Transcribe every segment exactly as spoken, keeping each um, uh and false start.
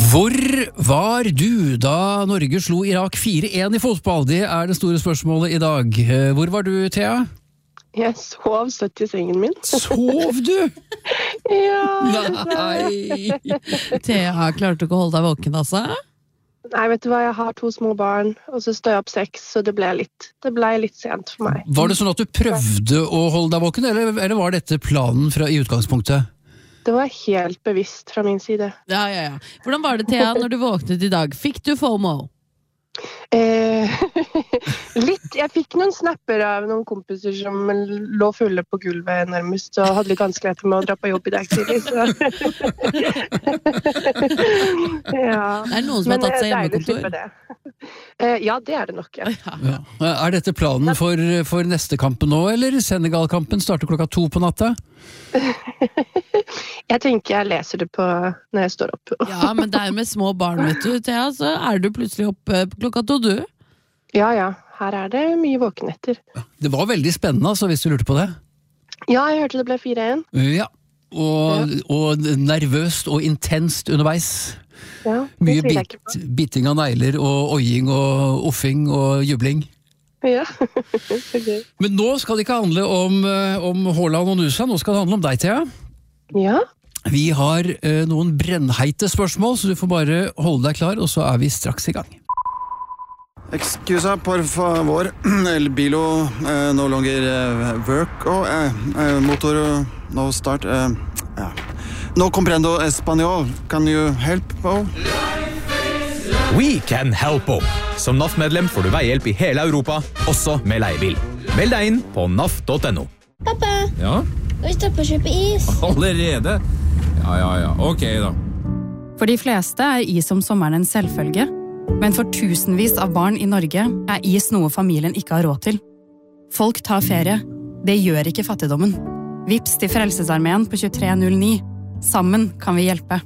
Hvor var du da Norge slo Irak fire en i fotball? Det er det store spørsmålet i dag. Hvor var du, Thea? Jeg sov søtt i sengen min. Sov du? Ja. Nei. Thea, klarte du ikke å holde deg våken, altså? Nei, vet du hva, jeg har to små barn, og så står jeg opp seks, så det ble litt, det ble litt sent for meg. Var det sånn at du prøvde å holde deg våken, eller, eller var dette planen fra, i utgangspunktet? Det var helt bevisst fra min side. Ja, ja, ja. Hvordan var det, Thea, når du våknet i dag? Fikk du FOMO? Eh, litt. Jeg fikk noen snapper av noen kompiser som lå fulle på gulvet nærmest, og hadde litt vanskeligheter med å dra på jobb i dag tidlig, så... ja. Det er noen som har tatt seg hjemmekontor? Eh, ja, det er det nok, ja. Ja. Er dette planen for, for neste kampen nå, eller Senegal-kampen starter klokka to på natta? Jeg tenker jeg leser det på når jeg står opp. Ja, men det er med små barn, vet du, Thea, så er du plutselig oppe klokka to, du? Ja, ja. Her er det mye våkenetter. Det var veldig spennende, altså, hvis du lurte på det. Ja, jeg hørte det ble fire en. Ja, og, og nervøst og intenst underveis. Ja, mye bit, biting av negler og oiing og uffing og jubling. Ja, så gøy. Men nå skal det ikke handle om, om Haaland og Nusa, nå skal det handle om deg, Thea. Ja. Vi har eh, noen brennheite spørsmål, så du får bare holde deg klar, og så er vi straks i gang. Excusa, por favor, el bilo eh, no longer eh, work, og eh, eh, motor no start, eh, ja. No comprendo español, can you help, oh? We can help, oh. Som N A F-medlem får du veihjelp i hele Europa, også med leiebil. Meld deg inn på naf punktum no. Pappa, Ja? vi står på å kjøpe is. Allerede? Ja, ja, ja. Ok da. For de fleste er is om sommeren en selvfølge, men for tusenvis av barn i Norge er is noe familien ikke har råd til. Folk tar ferie. Det gjør ikke fattigdommen. Vips til Frelsesarmeen på tjuetre null ni. Sammen kan vi hjelpe.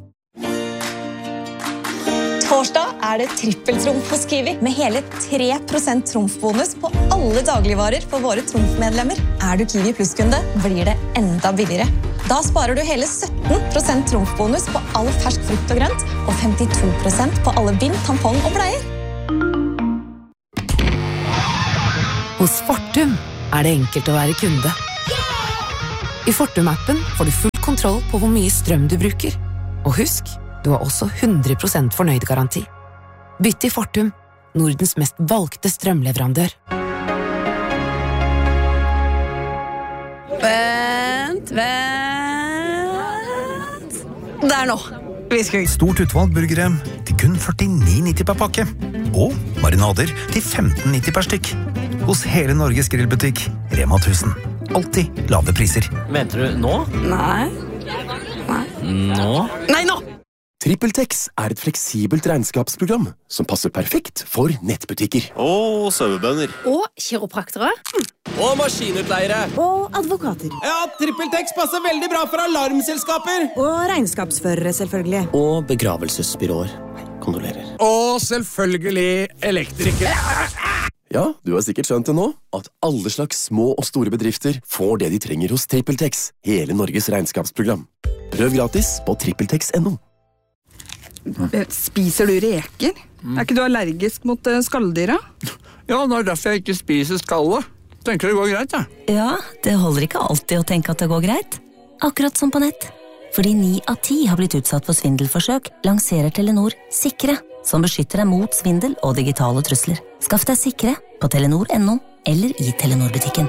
Torsdag er det trippeltrumf hos Kiwi, med hele tre prosent trumfbonus på alle dagligvarer for våre trumfmedlemmer. Er du Kiwi Plus-kunde, blir det enda billigere. Da sparer du hele sytten prosent trumfbonus på all fersk frukt og grønt, og femtito prosent på alle bind, tampong og bleier. Hos Fortum er det enkelt å være kunde. I Fortum-appen får du full kontroll på hvor mye strøm du bruker. Og husk, du har også hundre prosent fornøyd garanti. Bytt til Fortum, Nordens mest valgte strømleverandør. Vent, vent. Der nå. Stort utvalg burgere til kun førtini nitti per pakke. Og marinader til femten nitti per stykk. Hos hele Norges grillbutikk, Rema tusen. Alltid lave priser. Mente du nå? Nei. Nei. Nå? Nei, nå! TrippelTex er et fleksibelt regnskapsprogram som passer perfekt for nettbutikker. Og sauebønder. Og kiropraktere. Og maskinutleiere. Og advokater. Ja, TrippelTex passer veldig bra for alarmselskaper. Og regnskapsførere, selvfølgelig. Og begravelsesbyråer. Kondolerer. Og selvfølgelig elektrikere. Ja, du har sikkert skjønt det nå, at alle slags små og store bedrifter får det de trenger hos TrippelTex, hele Norges regnskapsprogram. Prøv gratis på trippeltex punktum no. Spiser du reker? Mm. Er ikke du allergisk mot skalldyra? Ja, det er derfor jeg ikke spiser skallet. Tenker det går greit, ja. Ja, det holder ikke alltid å tenke at det går greit. Akkurat som på nett. Fordi ni av ti har blitt utsatt for svindelforsøk, lanserer Telenor Sikre, som beskytter deg mot svindel og digitale trusler. Skaff deg Sikre på telenor punktum no eller i Telenor-butikken.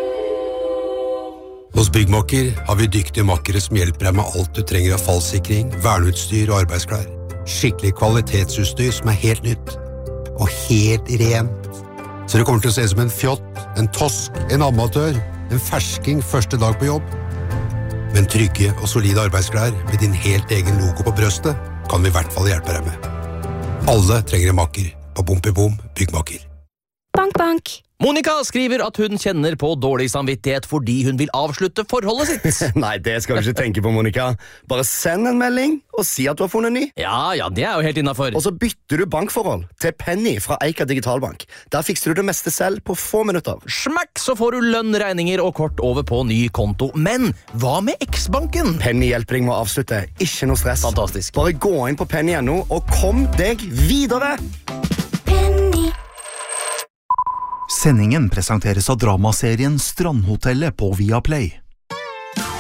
Hos Byggmakker har vi dyktige makkere som hjelper deg med alt du trenger av fallsikring, verneutstyr og arbeidsklær. Skikkelig kvalitetsutstyr som er helt nytt. Og helt rent. Så det kommer til å se som en fjott, en tosk, en amatør, en fersking første dag på jobb. Men trygge og solide arbeidsklær med din helt egen logo på brøstet kan vi i hvert fall hjelpe deg med. Alle trenger en makker på Bom i Bom Byggmakker. Bank, bank. Monica skriver at hun kjenner på dårlig samvittighet fordi hun vil avslutte forholdet sitt. Nei, det skal du ikke tenke på, Monica. Bare send en melding og si at du har funnet ny. Ja, ja, det er jo helt innenfor. Og så bytter du bankforhold til Penny fra Eika Digitalbank. Der fikser du det meste selv på få minutter. Smakk, så får du lønn, regninger og kort over på ny konto. Men hva med X-banken? Penny hjelper deg med å avslutte. Ikke noe stress. Fantastisk. Bare gå inn på penny punktum no og kom deg videre. Sendingen presenteres av dramaserien Strandhotellet på Viaplay.